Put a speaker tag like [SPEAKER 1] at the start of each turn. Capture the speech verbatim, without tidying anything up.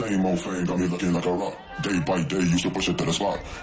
[SPEAKER 1] Same old fame got me looking like a rock. Day by day, used to push it to the spot.